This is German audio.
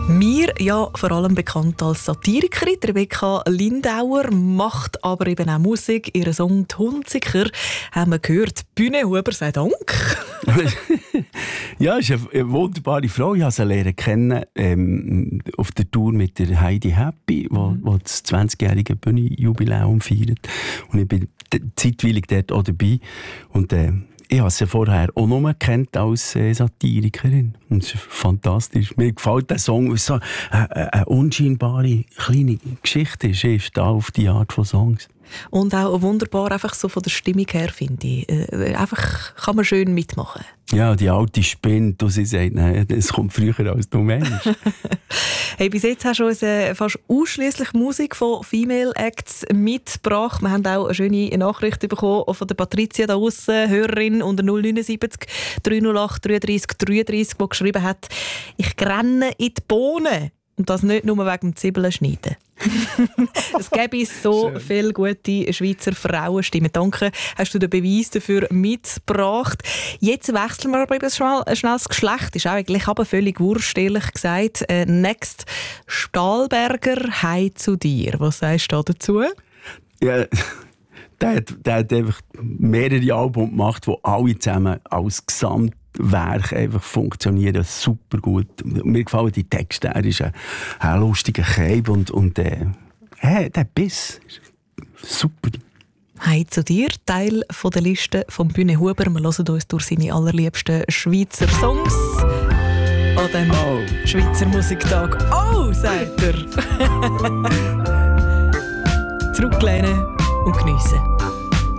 Mir ja vor allem bekannt als Satirikerin. Rebecca Lindauer macht aber eben auch Musik. Ihren Song «Die Hunziker» haben wir gehört. Bühne Huber sei Dank. Ja, ist eine wunderbare Frau. Ich habe sie lernen kennen auf der Tour mit der Heidi Happy, wo das 20-jährige Bühnenjubiläum feiert. Und ich bin zeitweilig dort auch dabei. Und ich habe sie vorher auch nur gekannt als Satirikerin. Und es ist fantastisch. Mir gefällt der Song, weil es so eine unscheinbare kleine Geschichte ist da auf die Art von Songs. Und auch wunderbar, einfach so von der Stimmung her, finde ich. Einfach kann man schön mitmachen. Ja, die alte spinnt und sie sagt, nein, es kommt früher als du meinst. Hey, bis jetzt hast du uns fast ausschliesslich Musik von Female Acts mitgebracht. Wir haben auch eine schöne Nachricht bekommen von der Patricia da aussen, Hörerin unter 079 308 33 33, die geschrieben hat, ich renne in die Bohnen. Und das nicht nur wegen dem Zwiebeln schneiden. Es gäbe so viele gute Schweizer Frauenstimmen. Danke, hast du den Beweis dafür mitgebracht. Jetzt wechseln wir aber eben schnell das Geschlecht. Ist auch eigentlich aber völlig wurscht, ehrlich gesagt. Next Stahlberger, «Hei zu dir». Was sagst du dazu? Ja, der hat einfach mehrere Alben gemacht, die alle zusammen als Gesamtwerk einfach funktionieren super gut. Mir gefallen die Texte, er ist ein lustiger Keib und der Biss super. «Hei zu dir», Teil von der Liste von Bühne Huber. Wir hören uns durch seine allerliebsten Schweizer Songs an dem Schweizer Musiktag. «Oh», sagt er. Zurücklehnen und geniessen.